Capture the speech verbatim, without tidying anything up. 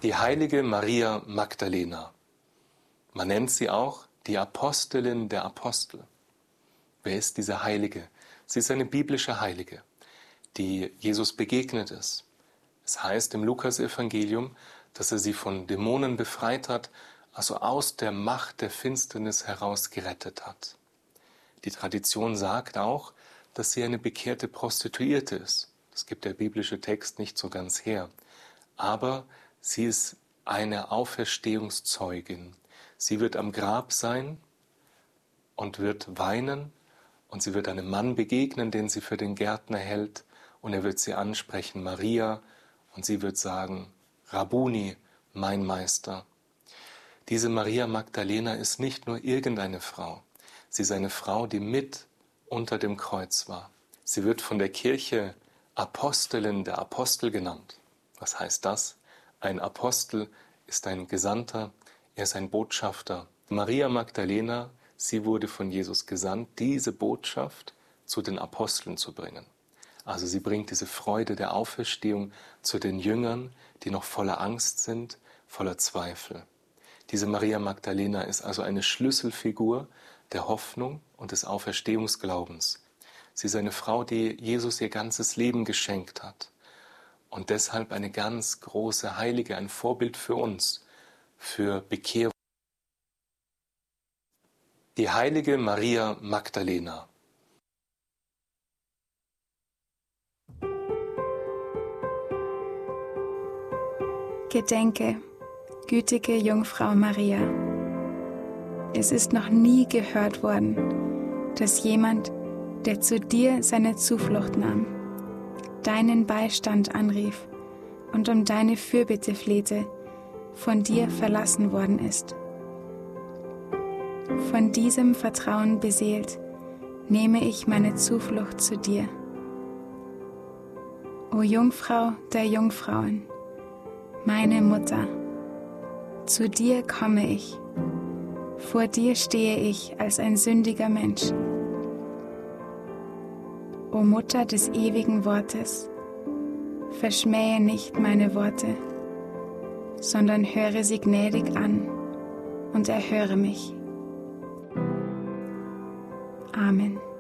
Die heilige Maria Magdalena. Man nennt sie auch die Apostelin der Apostel. Wer ist diese Heilige? Sie ist eine biblische Heilige, die Jesus begegnet ist. Es heißt im Lukas-Evangelium, dass er sie von Dämonen befreit hat, also aus der Macht der Finsternis heraus gerettet hat. Die Tradition sagt auch, dass sie eine bekehrte Prostituierte ist. Das gibt der biblische Text nicht so ganz her. Aber sie ist eine Auferstehungszeugin. Sie wird am Grab sein und wird weinen und sie wird einem Mann begegnen, den sie für den Gärtner hält, und er wird sie ansprechen, Maria, und sie wird sagen, Rabbuni, mein Meister. Diese Maria Magdalena ist nicht nur irgendeine Frau. Sie ist eine Frau, die mit unter dem Kreuz war. Sie wird von der Kirche Apostelin der Apostel genannt. Was heißt das? Ein Apostel ist ein Gesandter, er ist ein Botschafter. Maria Magdalena, sie wurde von Jesus gesandt, diese Botschaft zu den Aposteln zu bringen. Also sie bringt diese Freude der Auferstehung zu den Jüngern, die noch voller Angst sind, voller Zweifel. Diese Maria Magdalena ist also eine Schlüsselfigur der Hoffnung und des Auferstehungsglaubens. Sie ist eine Frau, die Jesus ihr ganzes Leben geschenkt hat. Und deshalb eine ganz große Heilige, ein Vorbild für uns, für Bekehrung. Die heilige Maria Magdalena. Gedenke, gütige Jungfrau Maria. Es ist noch nie gehört worden, dass jemand, der zu dir seine Zuflucht nahm, deinen Beistand anrief und um deine Fürbitte flehte, von dir verlassen worden ist. Von diesem Vertrauen beseelt, nehme ich meine Zuflucht zu dir. O Jungfrau der Jungfrauen, meine Mutter, zu dir komme ich, vor dir stehe ich als ein sündiger Mensch. O Mutter des ewigen Wortes, verschmähe nicht meine Worte, sondern höre sie gnädig an und erhöre mich. Amen.